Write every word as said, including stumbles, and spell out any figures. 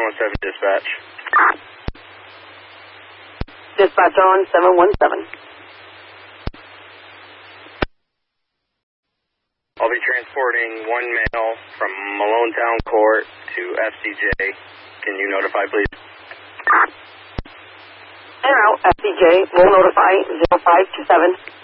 one seven dispatch. Dispatch on seven one seven. I'll be transporting one male from Malonetown Court to F C J. Can you notify, please? And out, F C J will notify zero five two seven.